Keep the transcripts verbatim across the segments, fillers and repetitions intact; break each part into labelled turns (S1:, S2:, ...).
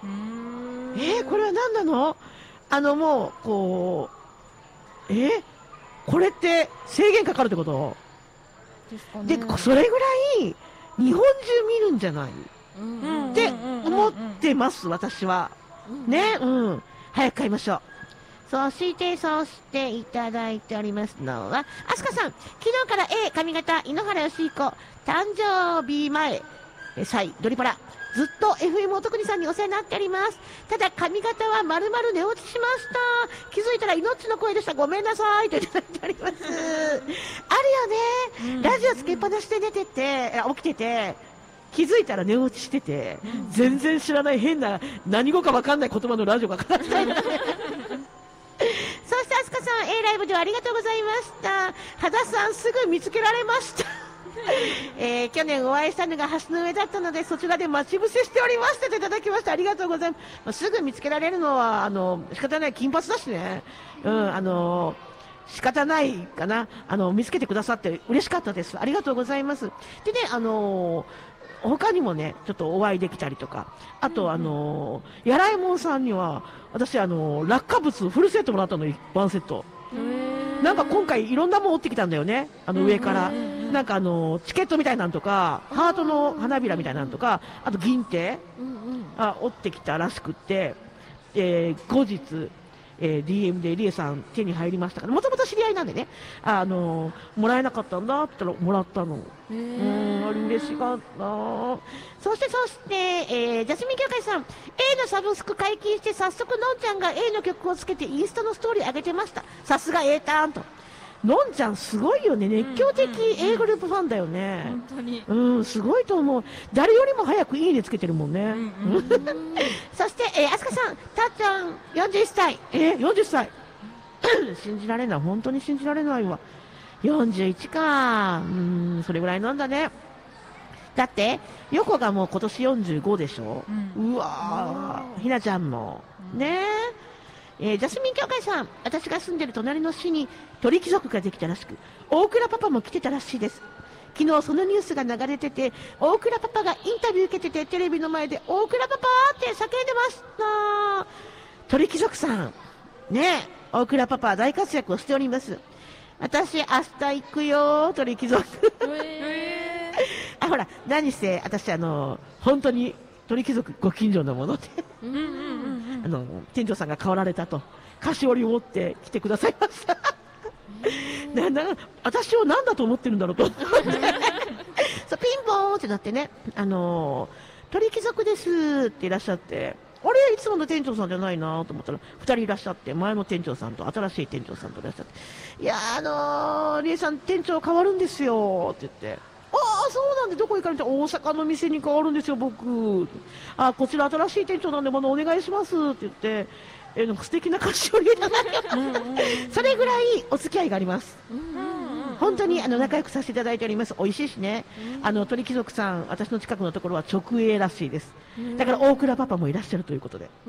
S1: うーん
S2: えー、これは何なの？あのもうこうえー、これって制限かかるってこと？
S1: ですかね。
S2: でそれぐらい日本中見るんじゃない
S1: うん
S2: って思ってます、私は。ね、うん。早く買いましょう。そして、そしていただいておりますのは、アスカさん、昨日から A 髪型、井ノ原義彦、誕生日前、え祭、ドリパラ、ずっと エフエム おとくにさんにお世話になっております。ただ、髪型は丸々寝落ちしました。気づいたら命の声でした。ごめんなさい。といただいております。あるよね。ラジオつけっぱなしで寝てて、起きてて、気づいたら寝落ちしてて、全然知らない変な、何語か分かんない言葉のラジオがかかってたりそして、あすかさん、A ライブではありがとうございました。羽田さん、すぐ見つけられました。えー、去年お会いしたのが橋の上だったので、そちらで待ち伏せしておりましたといただきました。ありがとうございます。まあ、すぐ見つけられるのは、あの、仕方ない、金髪だしね。うん、あの、仕方ないかな。あの、見つけてくださって嬉しかったです。ありがとうございます。でね、あの他にもね、ちょっとお会いできたりとか、あと、あのー、やらいもんさんには、私、あのー、落下物、フルセットもらったの、ワンセット。なんか今回、いろんなもん折ってきたんだよね、あの上から。なんかあのー、チケットみたいなんとか、ハートの花びらみたいなんとか、あと銀手、あ折ってきたらしくって、えー、後日、えー、ディーエム でリエさん手に入りましたから、もともと知り合いなんでね、あのー、もらえなかったんだって言ったらもらったの。うん、あれ嬉しかった。そしてそして、えー、ジャスミン協会さん、A のサブスク解禁して早速のんちゃんが A の曲をつけてインスタのストーリー上げてました。さすが A ターンと。のんちゃんすごいよね。熱狂的 A グループファンだよね。
S1: 本当に。
S2: うん、すごいと思う。誰よりも早くいいねつけてるもんね。
S1: うんうん、
S2: そして、えー、あすかさん、たっちゃん、よんじゅっさい。えー、よんじゅっさい。信じられない。本当に信じられないわ。よんじゅういちか。うーん、それぐらいなんだね。だって、ヨコがもう今年よんじゅうごでしょ。うん、うわー、ひなちゃんも。ねえー、ジャスミン協会さん、私が住んでる隣の市に鳥貴族ができたらしく、大倉パパも来てたらしいです。昨日そのニュースが流れてて、大倉パパがインタビュー受けてて、テレビの前で大倉パパって叫んでました。鳥貴族さん、ねえ、大倉パパは大活躍をしております。私、明日行くよ、鳥貴族。えー、あ、ほら、何せ、私、あの、本当に鳥貴族ご近所のもので。うんうんうん、あの店長さんが変わられたと菓子折りを持って来てくださいましたなな私を何だと思ってるんだろうとそうピンポーンってなってね、あのー、鳥貴族ですっていらっしゃって、あれいつもの店長さんじゃないなと思ったらふたりいらっしゃって、前の店長さんと新しい店長さんといらっしゃって、いやー、あのー、リエさん店長変わるんですよって言って、ああ、そうなんで、どこ行かれて、大阪の店に変わるんですよ、僕。あ、こちら新しい店長なんで、まだお願いしますって言って、えー、素敵な歌詞を入れたそれぐらいお付き合いがあります。本当にあの仲良くさせていただいております。美味しいしね。あの鳥貴族さん、私の近くのところは直営らしいです。だから大倉パパもいらっしゃるということで。うん。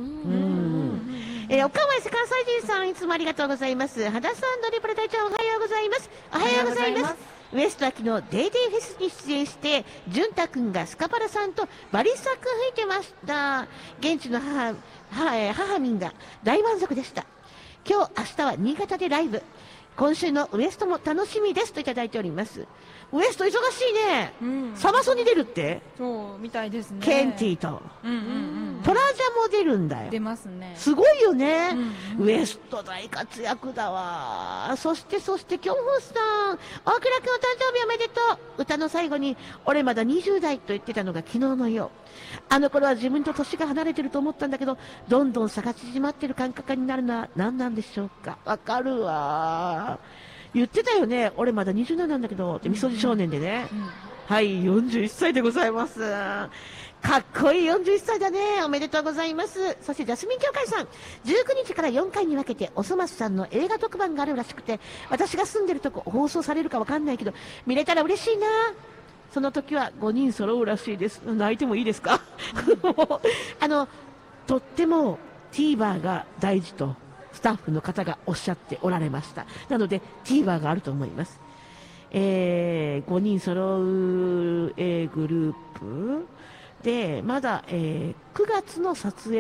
S2: えー、岡前世関西人さん、いつもありがとうございます。羽田さん、ドリプレ隊長、おはようございます。おはようございます。ウエストは昨日デイデイフェスに出演して、潤太くんがスカパラさんとバリサク吹いてました。現地の母、母、母みんが大満足でした。今日、明日は新潟でライブ。今週のウエストも楽しみですといただいております。ウエスト忙しいね。うん、サマソに出るって？
S1: そうみたいですね。
S2: ケンティと、うんうんうん、トラジャも出るんだよ。
S1: 出ますね。
S2: すごいよね、うんうん、ウエスト大活躍だわ。そしてそしてキョンホスさん、大倉君お誕生日おめでとう。歌の最後に俺まだにじゅう代と言ってたのが昨日のよう。あの頃は自分と年が離れてると思ったんだけど、どんどん差が縮まってる感覚になるのは何なんでしょうか。わかるわ。言ってたよね、俺まだにじゅうなななんだけどって、みそじ少年でね、うんうん、はい、よんじゅういっさいでございます。かっこいいよんじゅういっさいだね。おめでとうございます。そしてジャスミン協会さん、じゅうくにちからよんかいに分けておそ松さんの映画特番があるらしくて、私が住んでるとこ放送されるかわかんないけど見れたら嬉しいな。その時はごにん揃うらしいです。泣いてもいいですかあのとっても TVer が大事とスタッフの方がおっしゃっておられました。なので TVer があると思います。えー、ごにん揃う A グループでまだ、えー、くがつの撮影